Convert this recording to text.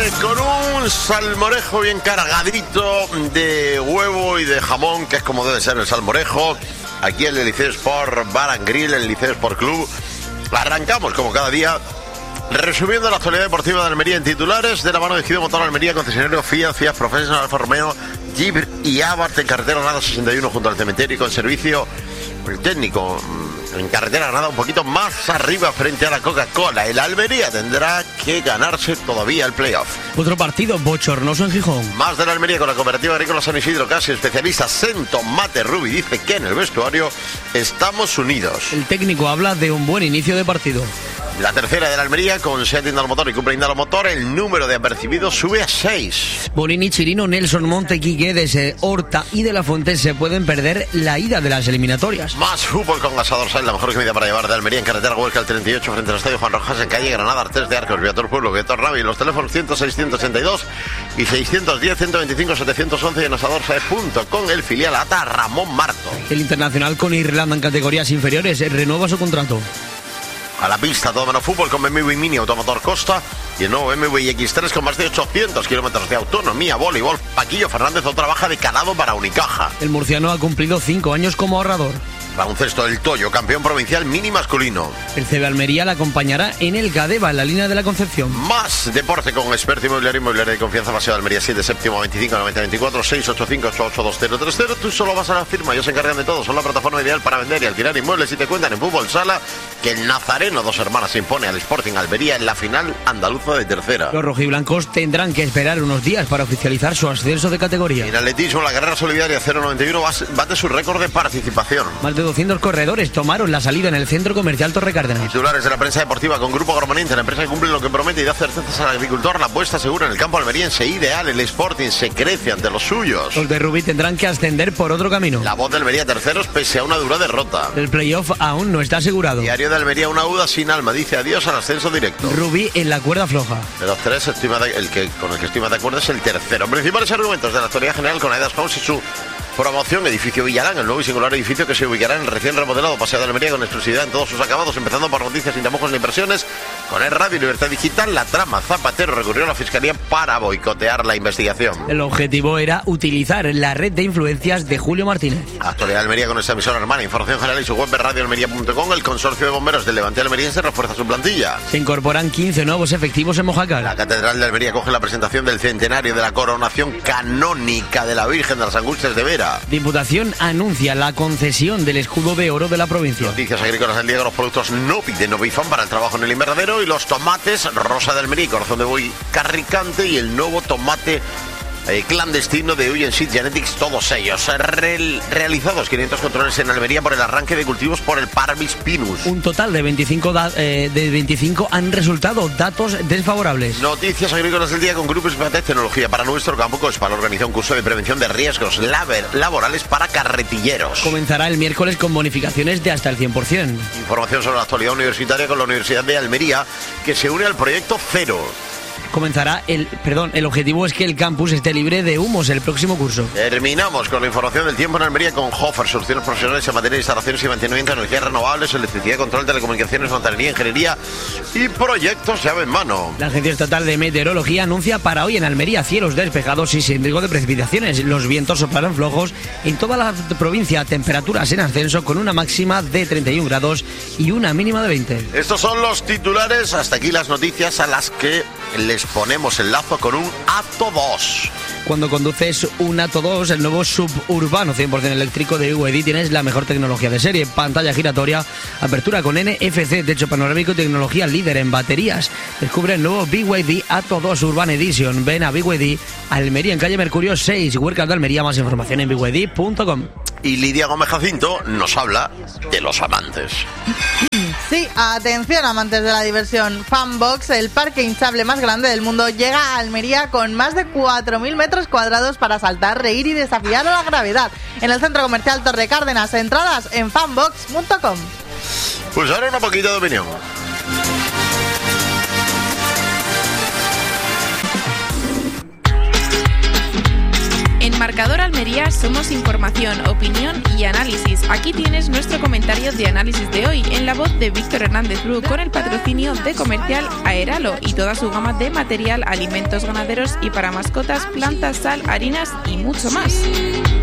con un salmorejo bien cargadito de huevo y de jamón, que es como debe ser el salmorejo, aquí en el Liceo Sport Bar and Grill, el Liceo Sport Club. Arrancamos como cada día resumiendo la actualidad deportiva de Almería en titulares, de la mano de Gido Motor Almería, concesionario Fiat Professional, Alfa Romeo, Jeep y Abarth en carretera Granada 61 junto al cementerio, y con servicio técnico en carretera Granada un poquito más arriba frente a la Coca-Cola. El Almería tendrá que ganarse todavía el playoff. Otro partido bochornoso en Gijón. Más de la Almería con la Cooperativa Agrícola San Isidro, casi especialistas en tomate. Rubi dice que en el vestuario estamos unidos. El técnico habla de un buen inicio de partido. La tercera de la Almería con Seat Indalomotor y Cupra Indalomotor, el número de apercibidos sube a 6. Bolini, Chirino, Nelson, Monte, Guedes, Horta y De La Fuente se pueden perder la ida de las eliminatorias. Más fútbol con Gasador Sal, la mejor comida para llevar de Almería en carretera Huelca al 38 frente al Estadio Juan Rojas, en calle Granada, Artés de Arcos, Viator Pueblo, Viator Ravi, los teléfonos 100-682 y 610-125-711 y en asadorsae.com, el filial ATA Ramón Marto. El Internacional con Irlanda en categorías inferiores renueva su contrato. A la pista, todo menos fútbol con BMW Mini Automotor Costa y el nuevo BMW X3 con más de 800 kilómetros de autonomía. Voleibol, Paquillo Fernández, otra baja de calado para Unicaja. El murciano ha cumplido 5 años como ahorrador. Baloncesto, el Toyo, campeón provincial mini masculino. El CB Almería la acompañará en el Gadeva, en la línea de la Concepción. Más deporte con Experto Inmobiliario de confianza, Paseo de Almería 7, séptimo 25 90 24 685 882030. Tú solo vas a la firma, ellos se encargan de todo. Son la plataforma ideal para vender y alquilar inmuebles y te cuentan en Fútbol Sala que el Nazareno Dos Hermanas se impone al Sporting Almería en la final andaluza de tercera. Los rojiblancos tendrán que esperar unos días para oficializar su ascenso de categoría. En atletismo, la carrera solidaria 091 bate su récord de participación. Más de 200 corredores tomaron la salida en el Centro Comercial Torre Cárdenas. Titulares de la prensa deportiva con Grupo Agromonente, la empresa que cumple lo que promete y da certezas al agricultor. La apuesta segura en el campo almeriense, ideal. El Sporting se crece ante los suyos. Los de Rubí tendrán que ascender por otro camino. La Voz de Almería terceros pese a una dura derrota. El playoff aún no está asegurado. Diario de Almería, una UDA sin alma, dice adiós al ascenso directo. Rubí en la cuerda floja. De los tres, con el que estoy más de acuerdo es el tercero. Principales argumentos de la actualidad general con Aedas House y su promoción. Edificio Villarán, el nuevo y singular edificio que se ubicará en el recién remodelado Paseo de Almería con exclusividad en todos sus acabados, empezando por noticias sin tamujos ni impresiones. Con el Radio Libertad Digital, la trama Zapatero recurrió a la Fiscalía para boicotear la investigación. El objetivo era utilizar la red de influencias de Julio Martínez. Actualidad de Almería con esta emisora hermana, información general y su web radioalmería.com. El consorcio de bomberos del Levante almeriense refuerza su plantilla. Se incorporan 15 nuevos efectivos en Mojácar. La Catedral de Almería coge la presentación del centenario de la coronación canónica de la Virgen de las Angustias de Vera. Diputación anuncia la concesión del escudo de oro de la provincia. Noticias agrícolas del día con los productos Nopi de Novifan para el trabajo en el invernadero y los tomates Rosa de Almería, corazón de buey Carricante y el nuevo tomate clandestino de Uyen Seed Genetics, todos ellos realizados 500 controles en Almería por el arranque de cultivos por el Parvis Pinus. Un total de 25 han resultado datos desfavorables. Noticias agrícolas del día con Grupo Spatec, tecnología para nuestro campo. Cospal organiza un curso de prevención de riesgos laborales para carretilleros. Comenzará el miércoles con bonificaciones de hasta el 100%. Información sobre la actualidad universitaria con la Universidad de Almería, que se une al proyecto Cero. Comenzará el objetivo es que el campus esté libre de humos el próximo curso. Terminamos con la información del tiempo en Almería con Hofer, soluciones profesionales en materia de instalaciones y mantenimiento de energías renovables, electricidad, control, telecomunicaciones, fontanería, ingeniería y proyectos llave en mano. La Agencia Estatal de Meteorología anuncia para hoy en Almería cielos despejados y sin riesgo de precipitaciones. Los vientos soplarán flojos en toda la provincia, temperaturas en ascenso con una máxima de 31 grados y una mínima de 20. Estos son los titulares, hasta aquí las noticias a las que les ponemos el lazo con un Atto 2. Cuando conduces un Atto 2, el nuevo suburbano 100% eléctrico de BYD, tienes la mejor tecnología de serie, pantalla giratoria, apertura con NFC, techo panorámico y tecnología líder en baterías. Descubre el nuevo BYD Atto 2 Urban Edition. Ven a BYD Almería en calle Mercurio 6, Huerca de Almería. Más información en byd.com. Y Lidia Gómez Jacinto nos habla de los amantes. Sí, atención amantes de la diversión. Fanbox, el parque hinchable más grande del mundo, llega a Almería con más de 4.000 metros cuadrados para saltar, reír y desafiar a la gravedad. En el centro comercial Torre Cárdenas, entradas en fanbox.com. Pues ahora una poquita de opinión. En Marcador Almería día somos información, opinión y análisis. Aquí tienes nuestro comentario de análisis de hoy en la voz de Víctor Hernández Bru, con el patrocinio de Comercial Aeralo y toda su gama de material, alimentos ganaderos y para mascotas, plantas, sal, harinas y mucho más.